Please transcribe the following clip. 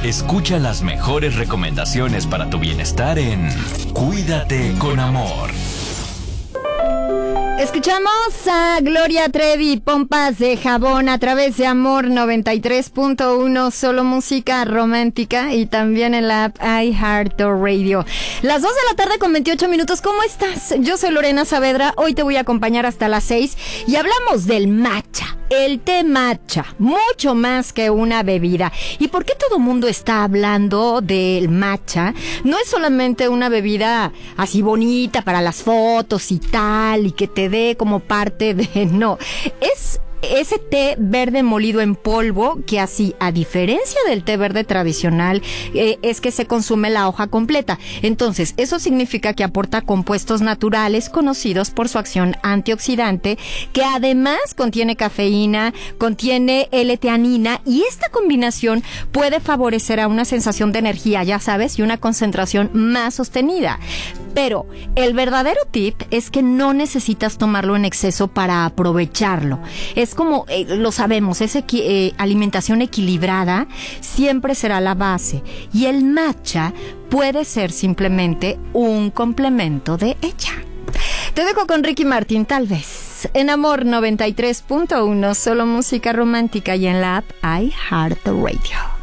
Escucha las mejores recomendaciones para tu bienestar en Cuídate con Amor. Escuchamos a Gloria Trevi, Pompas de Jabón, a través de Amor 93.1, solo música romántica, y también en la app iHeartRadio. Las 2 de la tarde con 28 minutos. ¿Cómo estás? Yo soy Lorena Saavedra. Hoy te voy a acompañar hasta las 6 y hablamos del matcha. El té matcha, mucho más que una bebida. ¿Y por qué todo el mundo está hablando del matcha? No es solamente una bebida así bonita para las fotos y tal, y que te dé como parte de... No, es ese té verde molido en polvo, que así, a diferencia del té verde tradicional, es que se consume la hoja completa. Entonces, eso significa que aporta compuestos naturales conocidos por su acción antioxidante, que además contiene cafeína, contiene L-teanina, y esta combinación puede favorecer a una sensación de energía, ya sabes, y una concentración más sostenida. Pero el verdadero tip es que no necesitas tomarlo en exceso para aprovecharlo. Es como, lo sabemos, alimentación equilibrada siempre será la base. Y el matcha puede ser simplemente un complemento de ella. Te dejo con Ricky Martin, tal vez. En Amor 93.1, solo música romántica, y en la app iHeartRadio.